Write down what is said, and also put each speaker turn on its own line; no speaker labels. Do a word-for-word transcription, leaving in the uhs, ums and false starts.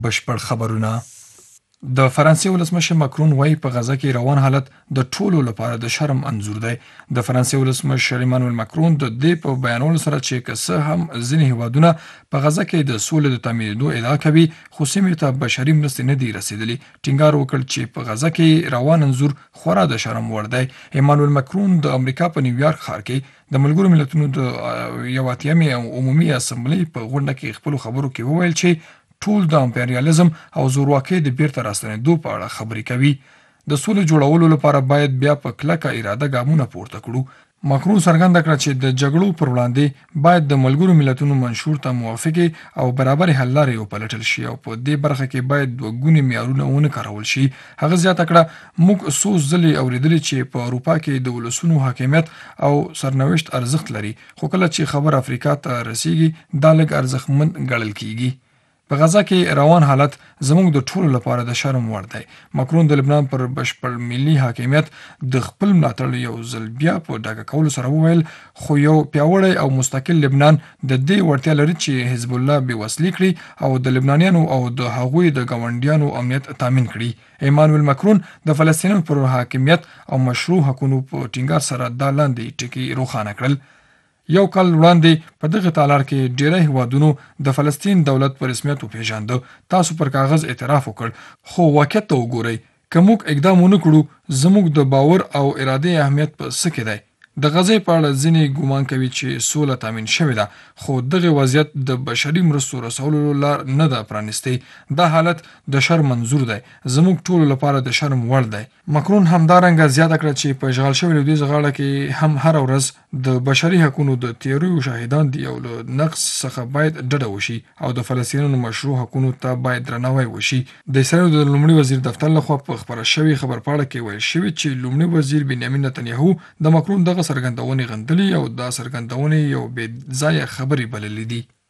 بشپړ خبرونه. د فرانسې ولسمشر ماکرون وایي په غزه کې روان حالت د ټولو لپاره د شرم انځور دی. د فرانسې ولسمشر ایمانوئل ماکرون د دې په بیانولو سره چې که څه هم ځینې هیوادونه په غزه کې د سولې د تامینېدو ادعا کوي، خو سیمې ته بشري مرستې نه دي رسېدلې، ټینګار وکړ چې په غزه کې روان انځور خورا د شرم وړ دی. ایمانوئل ماکرون د امریکا په نیویارک ښار کې د ملګرو ملتونو د یو اتیمې عمومي اسمبلۍ په غونډه کې خپلو خبرو کې وویل چې ټول د امپریالیزم او زورواکۍ د بیرته راستنېدو په اړه خبرې کوي. د سولې جوړولو لپاره باید بیا په کلکه اراده ګامونه پورته کړو. ماکرون څرګنده کړه چې د جګړو پر وړاندې باید د ملګرو ملتونو منشور ته موافقې او برابرې حل لارې وپلټل شي او په دې برخه کې باید دوه ګوني معیارونه ونه کارول شي. هغه زیاته کړه، موږ څو ځلې اورېدلي چې په اروپا کې د ولسونو حاکمیت او سرنوشت ارزښت لري، خو کله چې خبر افریقا ته رسیږي دا لږ ارزښتمن ګڼل کیږي. په غزه کې روان حالت زموږ د ټولو لپاره د شرم وړ دی. ماکرون د لبنان پر بشپړ ملي حاکمیت د خپل ملاتړ یو ځل بیا په ډاګه کولو سره وویل، خو یو پیاوړی او مستقل لبنان د دې وړتیا لري چې حزب الله بېوسلې کړي او د لبنانیانو او د هغوی د ګاونډیانو امنیت تامین کړي. ایمانوئل ماکرون د فلسطینیانو پر حاکمیت او مشروع حقونو په ټینګار سره دا لاندې ټکي روښانه کړل. یو کال وړاندې په دغه تالار کې ډیری هیوادونو د فلسطین دولت په رسمیت وپېژانده. تاسو پر کاغذ اعتراف وکړ، خو واقعیت ته وګورئ. که موږ اقدام ونه کړو، زموږ د باور او ارادې اهمیت په څه کې دی؟ د غزې په اړه ځینې ګومان کوي چې سوله تامین شوې ده، خو دغه وضعیت د بشري مرستو رسولو لار نه ده پرانیستې. دا حالت د شرم منظور دی، زموږ ټولو لپاره د شرم وړ دی. ماکرون همدارنګه زیاته کړه چې په اشغال شوې لویدیځ غاړه کې هم هره ورځ د بشري حقونو د تیریو شاهدان دي او له نقض څخه باید ډډه وشي او د فلسطینیانو مشروع حقونو ته باید درناوی وشي. د اسرائیلو د لومړي وزیر دفتر لخوا په خپره شوې خبرپاڼه کې ویل شوي چې لومړي وزیر بنیامین نتنیاهو د ماکرون دغه څرګندونې غندلې او دا څرګندونې یو بې ځایه خبرې بللې دي.